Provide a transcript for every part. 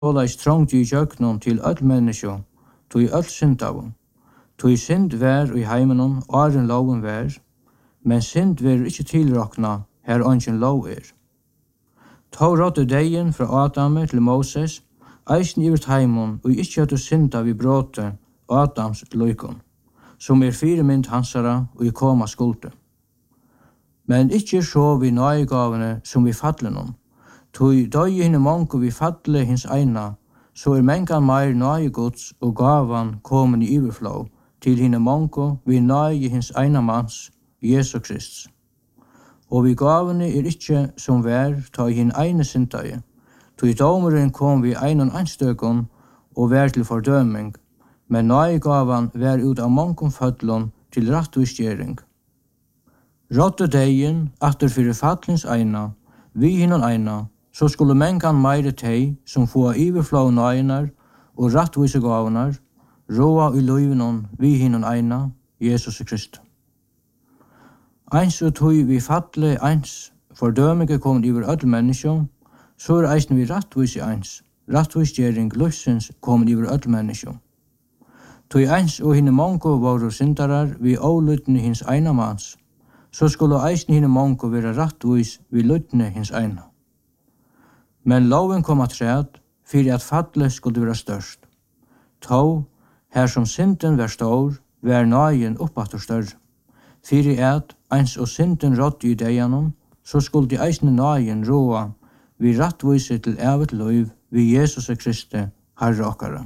Såleis trångt i kjøkkenon til öll menneskje, tog öll syndavum. Tog synd vær i heimenon, åren loven vær, men synd vær ikkje tilrokna, her ongen lov Tog rådde degen fra Adame til Moses, eisen iver heimon, og ikkje hadde synda vi bråte Adams løykon, som firemynd hansara og i koma skulde. Men ikkje så vi nøygavene som vi fadlenon, tog døye henne mongo vi fadle hins eina, så mengan meir nøygods og gavan komen i iverflå til henne mongo vi nøye hins eina mans, Jesu Krist. Og vi gavene ikkje som vær ta i hinn eine syndaje, tog domeren kom vi einan einstøkon og vær til fordøming, men nøygavan vær ut av mongom fødlon til rattvistgjering. Rådde degen, atter fyrir fadlins eina, vi hinnan eina, så skulle mengan meire tei som få iverflå nøynar og rattvisegavnar, råa i løyvenon vi hinnan eina, Jesus Kristus. Eins og tog vi fadle eins, fordømige kom iver öll menneskje, så eisen vi rattvise eins, rattvisgjering løsens kom iver öll menneskje. Tog eins og hinne mongo var syndarar vi ålutne hins eina mans, så skulle eisen hinne mongo være rattvis vi lutne hins eina. Men loven kom at træd, fyrir at fadle skulle være størst. Tog, her som synden var stor, var nøyen oppatter større. Fyrir at eins og synden rådde i dejanon, så skulle eisne nøyen råa vi rattvise til evet løyv vi Jesus Kristi, Herre okkara.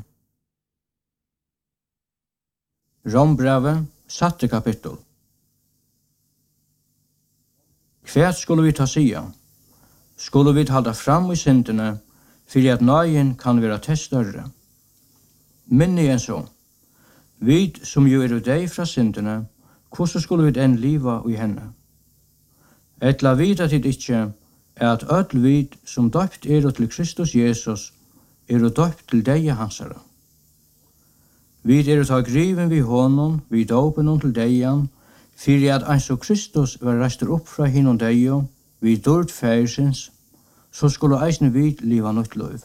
Rombrevet, 7. kapittel. Hvert skulle vi ta sia? Skulle vi halda fram i syndene, fyrir at nøyen kan være til større. Minni enn så. Vi som jo deg fra syndene, hvordan skulle vi enn liva i henne? Etla vita tid ikkje, at öll vid som døpt til Kristus Jesus, døpt til deia hansara. Vi ta griven vi honom, vi dåpen til deian, fyrir at eins og Kristus var reistur opp fra hinnom deio, vi dårt færsins, så skulle eisne vid liva nytt løyv.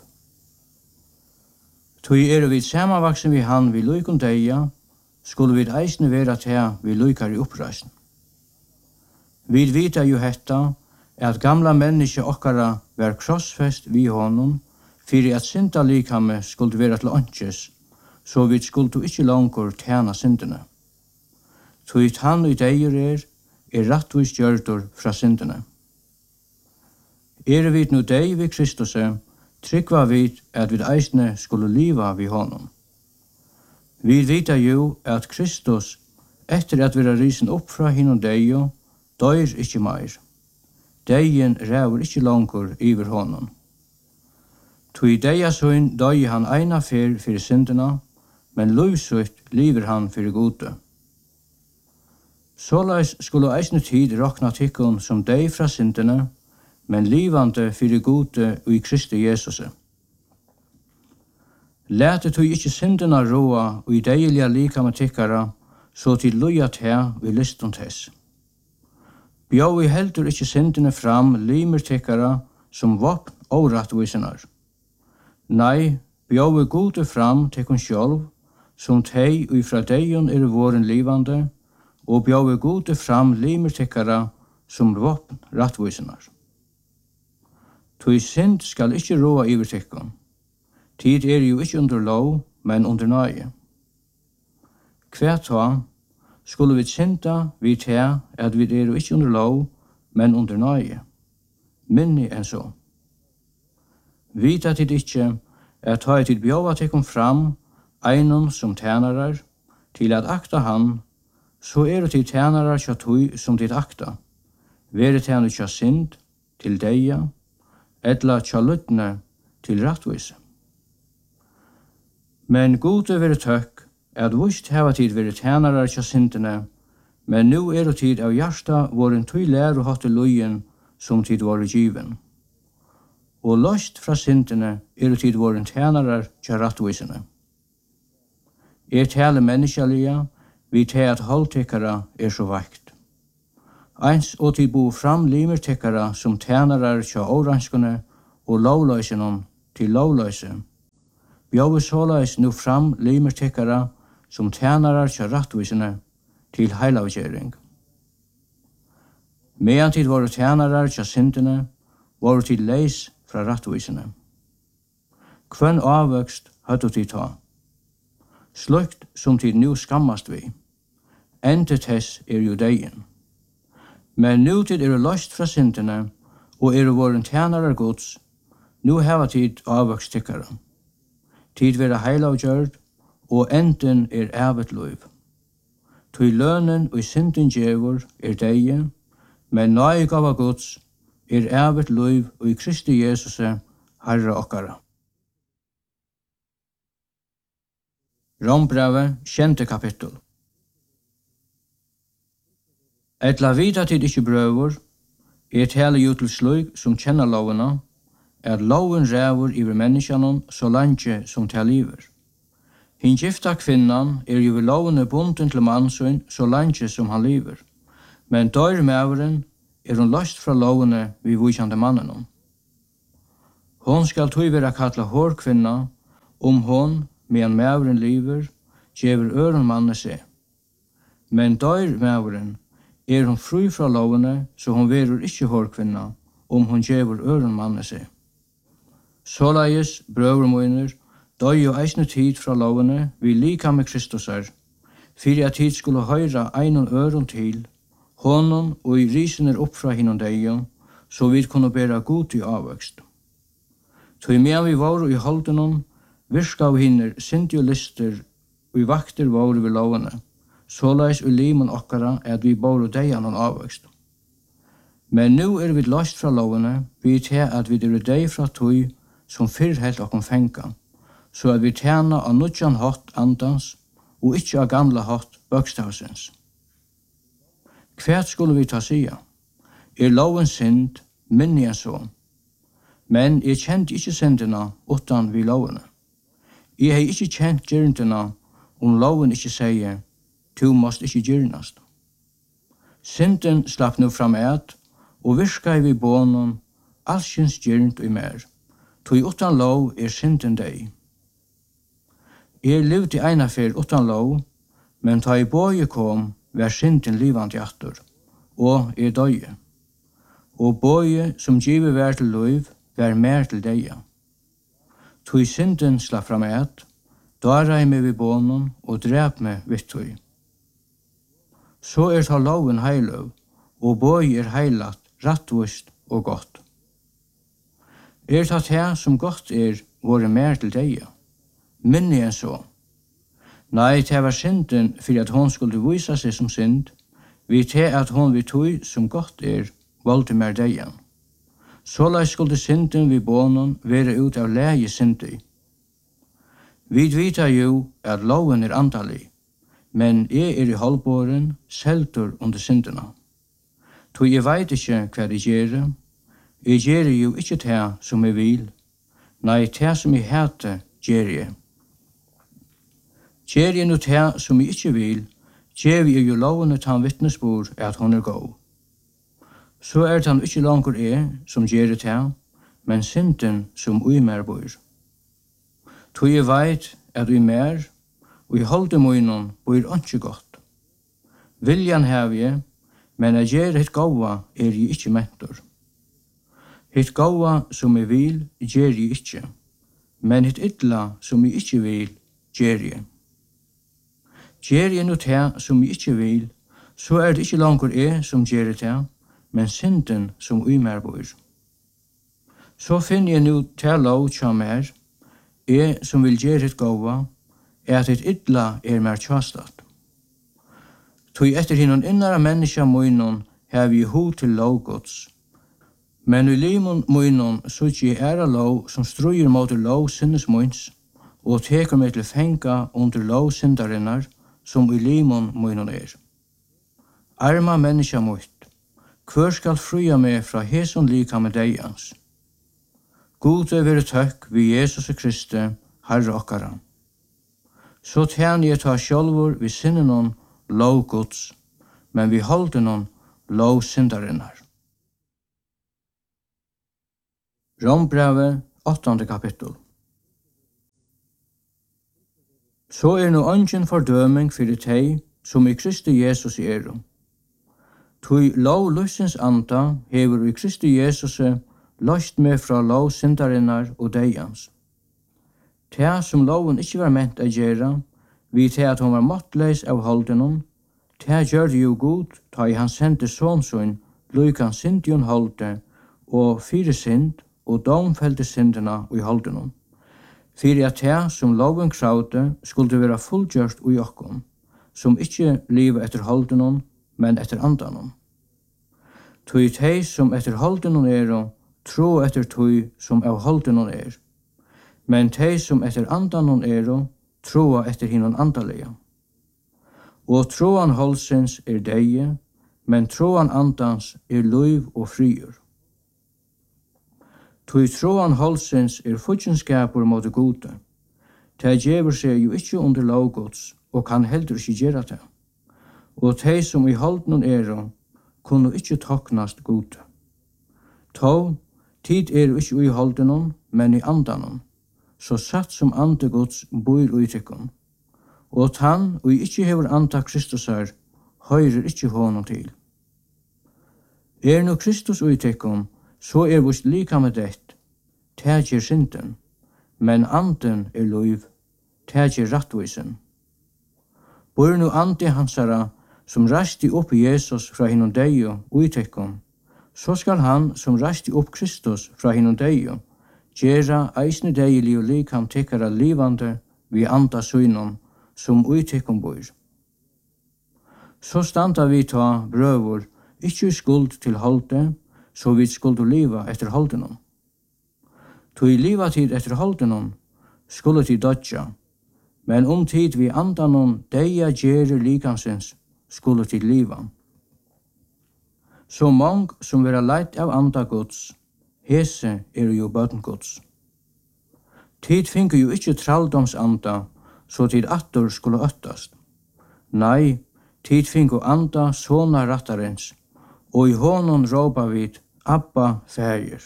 Tog vi samanvaksen vi han vi lykon deia, skulle vi eisne vera til vi lykar i oppreisen. Vi vita jo hetta, at gamla menneske okkara var krossfest vi honom, fyrir at synda likame skulle vera til åndsjes, så vi skulle ikkje langkur tjena syndene. Tog han og deir rattvis gjørdur fra syndene. Vi nu dei vi Kristus, tryggva vi at vi eisne skulle liva vi honom. Vi vita jo at Kristus, etter at vi risen opp fra hinnom deio, døyr ikkje meir. Deien ræver ikkje langkur iver honom. Tui deia søyn døy han eina fer fyrir syndina, men løvsutt liver han fyrir gode. Såleis skulle eisne tid rokna tikkun som dei fra syndina, men livande fyrir gode i Kristi Jesus. Læte tui ikkje syndina råa og i deilige likame tikkara, så til luja te vi lystund hess. Bjau i heldur ikkje syndene fram limer tikkara som vopn og rattvisenar. Nei, bjau i gode fram tikkun sjálv, som tei og ifra deion våren livande, og bjau i gode fram limer tikkara som vopn rattvisenar. Tui synd skal ikkje råa iver tikkun. Tid jo ikkje under lov, men under nøye. Hver ta, skulle vi synda, vi te at vi jo ikkje under lov, men under nøye. Minni enn så. Vita tid ikkje, at ta tid bjova tikkum fram, einon som tænarar, til at akta han, så tid tænarar tja tui som tid akta. Vere tænu tja synd, til deia, etla tja lutne, til rattvise. Men gode vere tøkk, at vust heva tid vere tænarar tja syndene, men nu tid av hjärsta våren tøy læru hatt løyen som tid var given. Og løst fra syndene tid våren tænarar tja rattvisene. Tale menneskelige, vi at holdtikkara så vakt. Eins og tid bo fram limertikkara som tænarar tja oranskene og lovløysenon til lovløyse, bjóðu såleis nu fram limer tekkara som tjenarar tja rattvisene til heilavgjering. Medan tid voru tjenarar tja syndene, voru tid leis fra rattvisene. Kvønn avvøkst høttu tid ta. Slukt som tid nu skammast vi. Endet hess jo deien. Men nu tid løst fra syndene, og voren tjenarar gods, nu heva tid avvøkst tikkara. Tid vera heilavgjørd, og enden evet loiv. Tui lønnen og synden djevor deie, men nøygava gods evet loiv og i Kristi Jesuse, Herre okkara. Rombrevet, 10. kapittel. Etla vita tid ikkje brøver, tale jo til sløyg som kjenner lovena, at loven ræver iver menneskjanon så langt som til liver. Hin gifta kvinnan jo ved lovene bunden til mannsøyn så langt som han liver, men døyr mæveren hun løst fra lovene vi vujkjande mannen. Hon skal tog vera kalla hår kvinna, hon, medan mæveren liver, gjever øren manne seg. Men døyr mæveren hun fri fra lovene, så hon verur ikkje hår kvinna, hon gjever øren manne seg. Såleis, brøvermoiner, døy jo eisne tid fra lovene vi lika med Kristusar, fyrir at tid skulle høyra einon øron til, honom og i risen opp fra hinnom deion, så vi kunne bæra god i avvøkst. Tog medan vi var i holdenom, virka av hinner synd og lister, og i vakter var vi lovene, såleis og limen okkara at vi bor og deian og avvøkst. Men nu vi løst fra lovene, vi til at vi dei fra tog, som fyrr helt okkom fenga, så at vi tjena av nudjan hatt andans, og ikkje av gamla hatt bøkstavsens. Hvert skulle vi ta sia? Loven synd, minni enn så. Men kjent ikkje syndina utan vi lovene. Hei ikkje kjent gyrndina loven ikkje sier, tu måst ikkje gyrnast. Synden slapp nu fram og virka vi bånen, allskyns gyrnd og mer. Tui utan lov synden deg. Livd i eina fyr utan lov, men ta i båje kom, var synden livant jattur, og døye. Og båje som giver vær til liv, var mer til deia. Tui synden slapp fram da rei meg vi bånen og drep meg vittui. Så ta loven heiløv, og båje heilat, rattvist og godt. Ta som godt våre mer til deia. Minni enn så. Nei, det var synden for at hon skulle vise seg som synd, vi til at hon vi tog som godt valgte mer deian. Såleis skulle synden vi bånen være ut av leie syndi. Vi vita jo at loven antallig, men i halvbåren seltur under syndena. Tog veit ikkje hva gjere, gjere jo ikkje det som vil, nei, det som hete gjere jeg. Gjør jeg nu det som jeg ikke vil, gjør jeg jo lovene til han vittnesbord at hun god. Så det han ikke langer som gjør det, men synden som uimer bor. Tog jeg veit at uimer, og i holde munnen bor ikke godt. Viljan hev jeg, men jeg gjør hitt gåva jeg ikke mentor. Hitt gåva som jeg vil, gjør jeg ikke, men hitt ytla som jeg ikke vil, gjør jeg. Gjør jeg nu det som jeg ikke vil, så det ikke langer som gjør det, men synden som uimer bor. Så finner jeg nu til lov til mer, som vil gjøre et gåva, at et ytla mer tjastat. Tog etter hinnom innara menneska munnen har vi hod til lovgods. Men i limon munnen så ikke lov som struer mot lov sinnes munns, og teker meg til fenga under lov syndarinnar, som i limon munnen Arma menneska mutt, hver skal fruja meg fra heson lika med deians. Gode være tøkk vi Jesus Kristi, Herre okkara. Så tjän jeg ta sjálvor vi sinnenon lov Guds, men vi holdenon lov syndarinnar. Rombrevet, 8. kapittel. Så nå ingen fordøming fyrir teg som i Kristi Jesus er. Tui lov løsens anda hever i Kristi Jesus løst med fra lov syndarinnar og deians. Teg som loven ikkje var ment å gjøre, vi til at hon var måttleis av holdenon, teg gjør det jo god, ta i han sendte sånnsøyn, lykan syndjon holde, og fire synd, og domfelte syndena i holdenon. Fyrir at teg som loven kravde skulle være fullgjørst ui okkom, som ikkje liva etter holdenon, men etter andanon. Tui teg som etter holdenon tro etter tui som av holdenon men teg som etter andanon troa etter hinon andalega. Og troan holdsens deie, men troan andans liv og friur. Tui troan holdsens fudgenskapur mot gode. Teg gjever seg jo ikkje under lovgods, og kan heldur ikkje gjera det. Og teg som i holdenon kunne ikkje toknast gode. Tå, tid jo ikkje i holdenon, men i andanon, så satt som andegods bor i tykkon. Og tann, og ikkje hever anda Kristus høyrer ikkje honom til. Nå Kristus i tykkon, så vust lika med det, teg synden, men anden liv, teg rattvisen. Bor nu ande hansara, som rasti opp Jesus fra hinon deio og i tykkon, så skal han som rasti opp Kristus fra hinon deio, gjera eisne deili og likam tekkara livande vi anda synon som uittekkom bor. Så standa vi ta brøvor, ikkje skuld til holde, så vi skuldu liva etter holdenon. Tui liva tid etter holdenon, skulle tid dodja, men tid vi andanon deia gjere likansens, skulle tid liva. Så mong som vera leit av anda gods, hese jo bøten gods. Tid finker jo ikkje tralldomsanda, så tid attor skulle øttast. Nei, tid finker anda såna rattarens, og i honon råpa vid Abba fægir.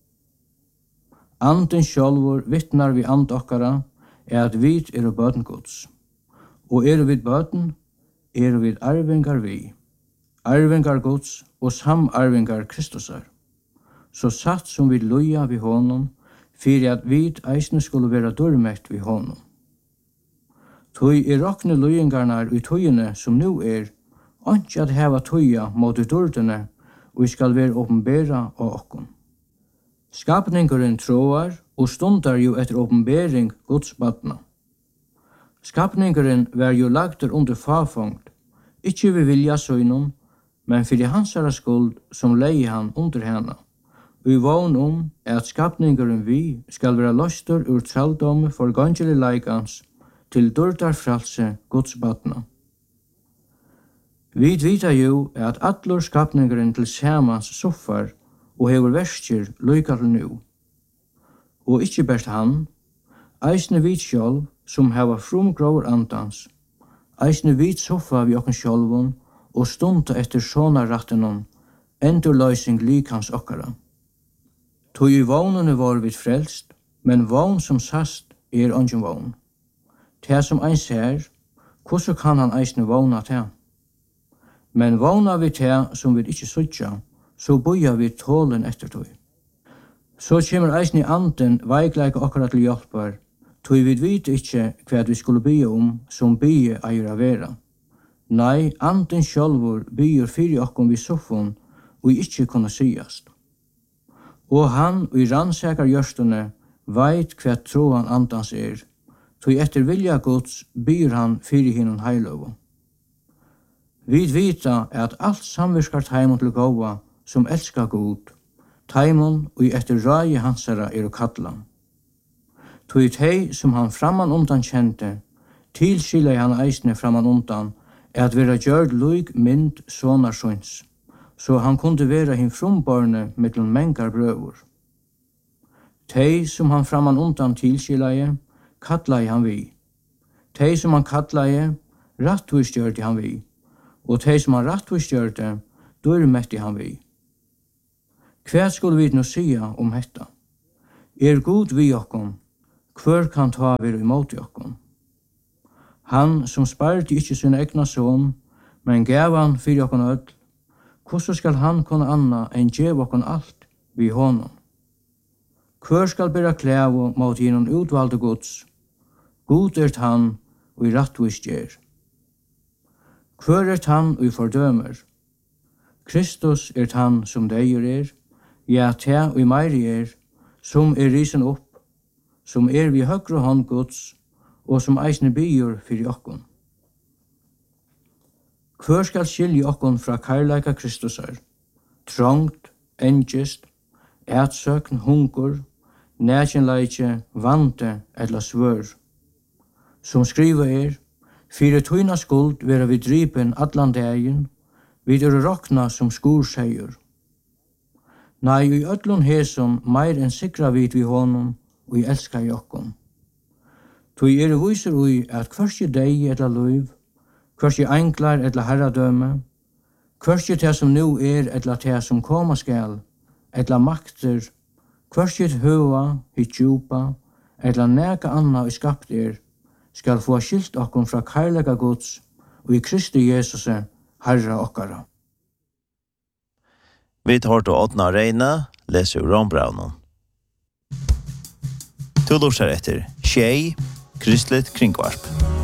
Anden sjálvur vittnar vi and okkara at vid bøten gods. Og vid bøten, vid arvingar vi. Arvingar gods og samarvingar Kristusar. Så satt som vi loja vi honom, fyrir at vid eisne skulle vera dormekt vi honom. Tui rokne lojingarnar i tøyene som nu ikke at heva tøya mot dordene, og vi skal være åpenbæra av okkon. Skapningeren troar og stundar jo etter åpenbæring Guds badna. Skapningeren var jo lagter under fafongt, ikkje vi vilja søgnon, men fyrir hansara skuld som leie han under hana. Vi vogn at skapningeren vi skal være løster ur tralldom for gangeli leikans til dordar fralse Guds badna. Vi vita jo at allur skapningeren til samans soffar og hever verskir lykar nu. Og ikkje best han, eisne vit sjálv som heva frumgråur andans, eisne vit soffa vi okken sjálvun og stunda etter såna rattenon, endurløysing likans okkara. Tog i vognene var vi frelst, men vogn som sast ongin vogn. Det som ein ser, hvordan kan han eisne vogna til? Men vogna vi til som vi ikkje suttja, så boja vi tålen etter tog. Så kommer eisne anden veikleika okkara til hjelpar, tog vi vet ikkje hva vi skulle bya som bya eier av vera. Nei, anden sjálvur byr fyrir okkom vi soffon og ikkje kunne sigast. Og han i rannsakar gjørstene veit hva troan andans tog etter vilja Guds byr han fyrir hinnon heilovo. Vi vita at alt samvirskar taimon til gåva som elskar god, taimon og etter rage hansara kalla. Tog tei som han framan undan kjente, tilskilei han eisne framan undan, at vera gjørd luig mynd sonar søns, så han kunde vera hin frumbarne mittlum mengar brøvur. Tei som han framan undan tilskilei, kallai han vi. Tei som han kallai, rattvistgjørdi han vi. Og tei som han rattvistgjørdi, dørmetti han vi. Hva skulle vi nå sia hetta? God vi okkom, hver kan ta vi imot okkom? Han som sparte ikke sin egna son, men gav han fyrir okkon öll, hvordan skal han kunne anna enn gjev okkon alt vi honom? Kvør skal bera klævo mot hinnom utvalde gods, god han og i rattvis gjer. Kvør han og i fordømer? Kristus han som deier ja, te og i meiri som risen opp, som vi høgre hånd gods, og som eisne byr fyrir okkon. Kvør skal skilje okkon fra kærleika Kristusar, trångt, engest, ætsøkn, hungur, nækjenleikje, vante eller svør. Som skriva fyrir tøyna skuld vera vi drypen allan dagen, vi rokna som skurseir. Nei, i öllun hesum meir enn sikra vi honum, og i elskar i okkon. Tui vísur ui at hversi deg eller luiv, hversi enklar eller herradøme, hversi det som nu eller det som koma skal, eller makter, hversi høva, hit djupa, eller neka anna i skapt skal få skilt okkon fra kærlega gods, og i Kristi Jesus Herra okkara. Vi tar til Ådna Reine, leser Rombraunen. To lorser etter Tjei, Kristelig Kringvarp.